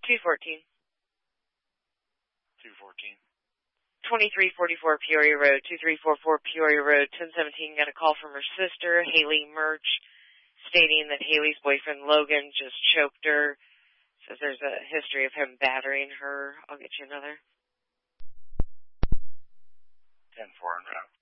214. 214. 2344 Peoria Road, 2344 Peoria Road, 1017. Got a call from her sister, Haley Murch, stating that Haley's boyfriend, Logan, just choked her. Says there's a history of him battering her. I'll get you another. 10-4 en route.